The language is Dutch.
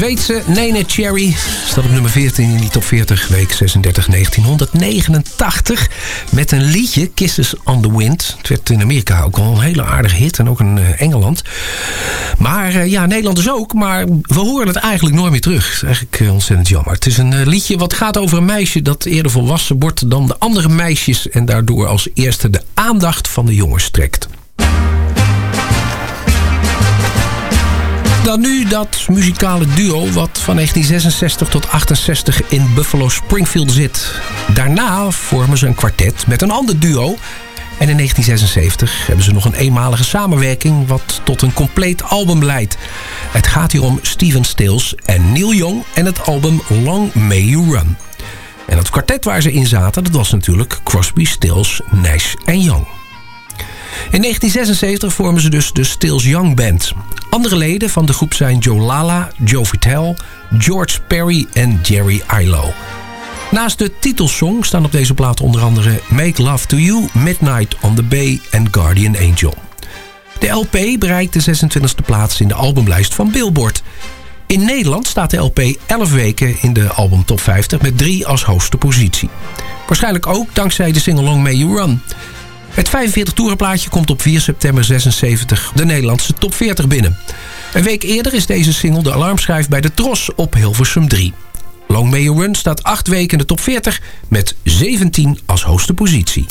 Zweedse Neneh Cherry staat op nummer 14 in die top 40, week 36, 1989. Met een liedje, Kisses on the Wind. Het werd in Amerika ook al een hele aardige hit en ook in Engeland. Maar Nederland dus ook, maar we horen het eigenlijk nooit meer terug. Dat is eigenlijk ontzettend jammer. Het is een liedje wat gaat over een meisje dat eerder volwassen wordt dan de andere meisjes en daardoor als eerste de aandacht van de jongens trekt. Dan nu dat muzikale duo wat van 1966 tot 68 in Buffalo Springfield zit. Daarna vormen ze een kwartet met een ander duo. En in 1976 hebben ze nog een eenmalige samenwerking wat tot een compleet album leidt. Het gaat hier om Stephen Stills en Neil Young en het album Long May You Run. En het kwartet waar ze in zaten, dat was natuurlijk Crosby, Stills, Nash en Young. In 1976 vormen ze dus de Stills Young Band. Andere leden van de groep zijn Joe Lala, Joe Vitale, George Perry en Jerry Ilo. Naast de titelsong staan op deze plaat onder andere Make Love to You, Midnight on the Bay en Guardian Angel. De LP bereikt de 26e plaats in de albumlijst van Billboard. In Nederland staat de LP 11 weken in de album top 50 met 3 als hoogste positie. Waarschijnlijk ook dankzij de single Long May You Run. Het 45 toerenplaatje komt op 4 september 76 de Nederlandse top 40 binnen. Een week eerder is deze single de alarmschijf bij de Tros op Hilversum 3. Long May You Run staat 8 weken in de top 40 met 17 als hoogste positie.